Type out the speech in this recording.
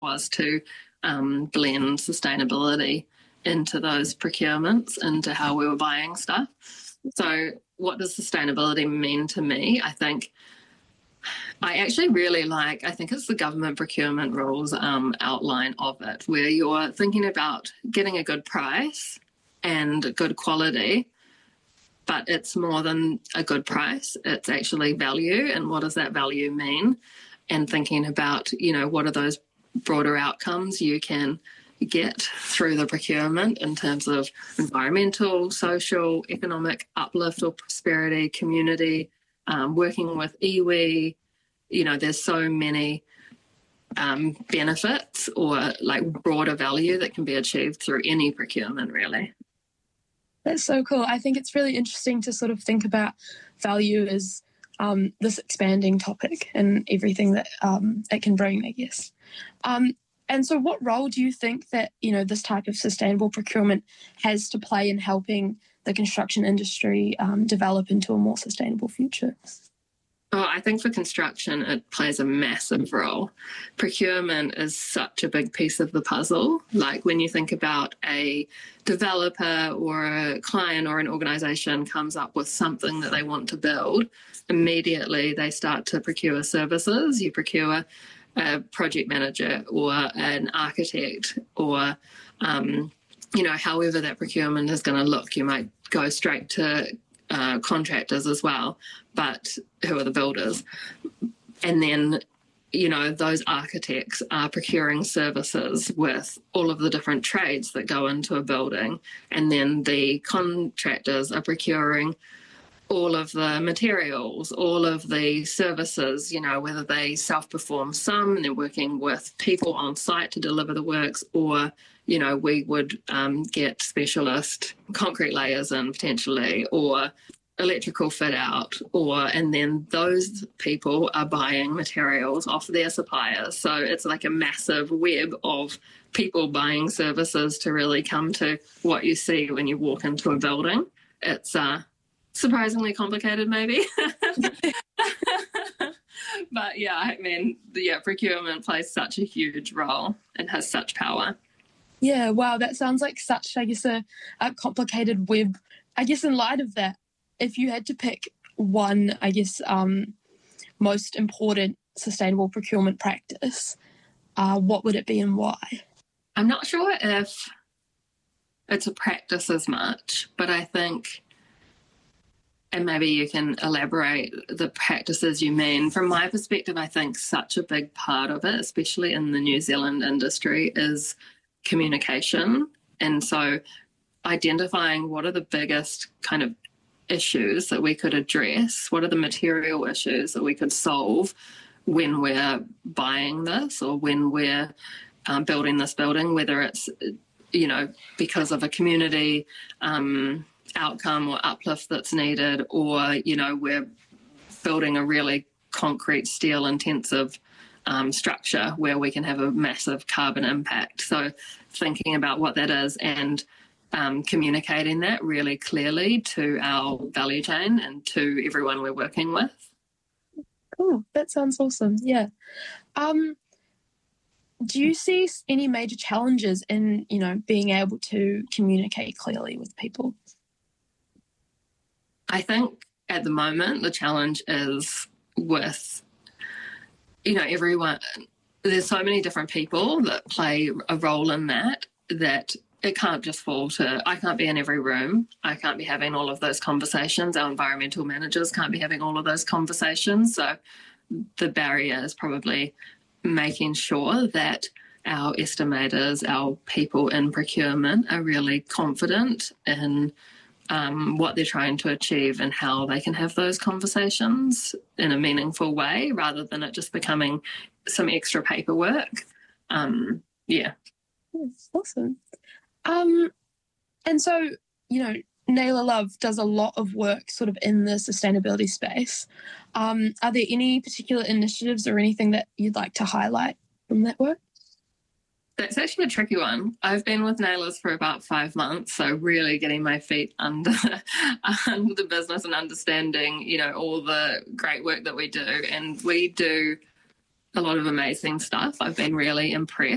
was to blend sustainability into those procurements, into how we were buying stuff. So what does sustainability mean to me? I think I actually really like, I think it's the government procurement rules outline of it, where you're thinking about getting a good price and good quality, but it's more than a good price. It's actually value, and what does that value mean? And thinking about, you know, what are those broader outcomes you can get through the procurement in terms of environmental, social, economic uplift or prosperity, community, working with iwi. You know, there's so many benefits or like broader value that can be achieved through any procurement, really. That's so cool. I think it's really interesting to sort of think about value as this expanding topic and everything that it can bring, I guess. And so what role do you think that, you know, this type of sustainable procurement has to play in helping the construction industry develop into a more sustainable future? Oh, I think for construction, it plays a massive role. Procurement is such a big piece of the puzzle. Like when you think about a developer or a client or an organisation comes up with something that they want to build, immediately they start to procure services. You procure a project manager or an architect or, you know, however that procurement is going to look. You might go straight to contractors as well, but who are the builders. And then, you know, those architects are procuring services with all of the different trades that go into a building. And then the contractors are procuring all of the materials, all of the services, you know, whether they self-perform some and they're working with people on site to deliver the works, or, you know, we would get specialist concrete layers in potentially, or electrical fit out, and then those people are buying materials off their suppliers. So it's like a massive web of people buying services to really come to what you see when you walk into a building. It's surprisingly complicated, maybe. But yeah, I mean, procurement plays such a huge role and has such power. Yeah, wow, that sounds like such, I guess, a complicated web. I guess in light of that, if you had to pick one, I guess, most important sustainable procurement practice, what would it be and why? I'm not sure if it's a practice as much, but I think, and maybe you can elaborate the practices you mean. From my perspective, I think such a big part of it, especially in the New Zealand industry, is communication. And so identifying what are the biggest kind of issues that we could address, what are the material issues that we could solve when we're buying this or when we're building this building, whether it's, you know, because of a community outcome or uplift that's needed, or, you know, we're building a really concrete steel intensive structure where we can have a massive carbon impact. So thinking about what that is and communicating that really clearly to our value chain and to everyone we're working with. Cool, that sounds awesome. Yeah. Do you see any major challenges in, you know, being able to communicate clearly with people? I think at the moment the challenge is with, you know, everyone. There's so many different people that play a role in that it can't just fall to, I can't be in every room. I can't be having all of those conversations. Our environmental managers can't be having all of those conversations. So the barrier is probably making sure that our estimators, our people in procurement are really confident in what they're trying to achieve and how they can have those conversations in a meaningful way rather than it just becoming some extra paperwork. Yeah. That's awesome. And so, you know, Naylor Love does a lot of work sort of in the sustainability space. Are there any particular initiatives or anything that you'd like to highlight from that work? That's actually a tricky one. I've been with Naylor's for about 5 months, so really getting my feet under the business and understanding, you know, all the great work that we do. And we do a lot of amazing stuff. I've been really impressed.